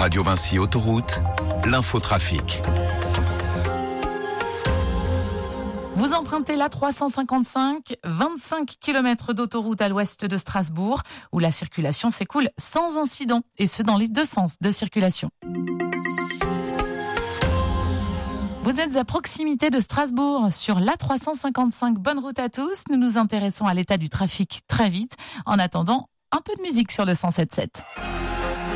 Radio Vinci Autoroute, l'infotrafic. Vous empruntez la 355, 25 km d'autoroute à l'ouest de Strasbourg, où la circulation s'écoule sans incident, et ce dans les deux sens de circulation. Vous êtes à proximité de Strasbourg, sur l'A355. Bonne route à tous. Nous nous intéressons à l'état du trafic très vite. En attendant, un peu de musique sur le 107.7.